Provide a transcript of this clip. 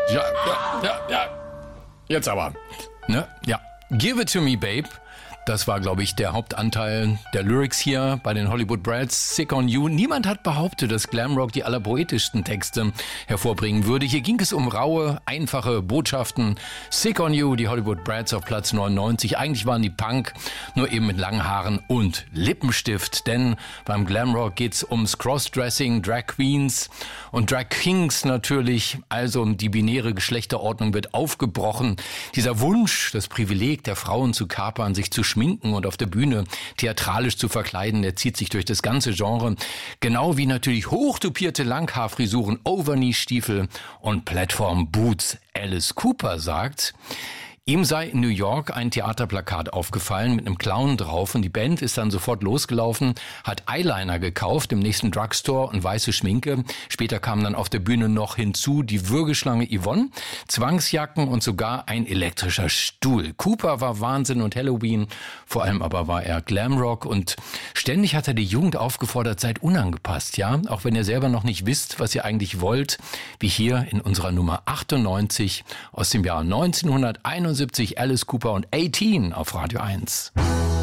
Ja. Jetzt aber. Ne? Ja. Give it to me, babe. Das war, glaube ich, der Hauptanteil der Lyrics hier bei den Hollywood Brats. Sick on You. Niemand hat behauptet, dass Glamrock die allerpoetischsten Texte hervorbringen würde. Hier ging es um raue, einfache Botschaften. Sick on You, die Hollywood Brats auf Platz 99. Eigentlich waren die Punk, nur eben mit langen Haaren und Lippenstift. Denn beim Glamrock geht's ums Crossdressing, Drag Queens und Drag Kings natürlich. Also die binäre Geschlechterordnung wird aufgebrochen. Dieser Wunsch, das Privileg der Frauen zu kapern, sich zu schminken und auf der Bühne theatralisch zu verkleiden, der zieht sich durch das ganze Genre. Genau wie natürlich hochtopierte Langhaarfrisuren, Overknee-Stiefel und Platform-Boots. Alice Cooper sagt, ihm sei in New York ein Theaterplakat aufgefallen mit einem Clown drauf und die Band ist dann sofort losgelaufen, hat Eyeliner gekauft im nächsten Drugstore und weiße Schminke. Später kam dann auf der Bühne noch hinzu die Würgeschlange Yvonne, Zwangsjacken und sogar ein elektrischer Stuhl. Cooper war Wahnsinn und Halloween, vor allem aber war er Glamrock und ständig hat er die Jugend aufgefordert, seid unangepasst, ja, auch wenn ihr selber noch nicht wisst, was ihr eigentlich wollt, wie hier in unserer Nummer 98 aus dem Jahr 1971. Alice Cooper und 18 auf Radio 1.